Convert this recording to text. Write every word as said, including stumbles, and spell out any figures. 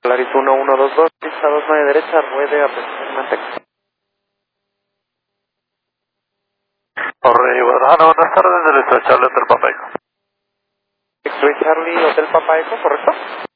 Polaris uno uno dos dos, pista dos nueve derecha, ruede a posición Manteca. Horrey, Guadalajara, buenas tardes, derecha, Charlie, Hotel Papa Eco. X-Ray Charlie, Hotel Papa Eco, ¿correcto?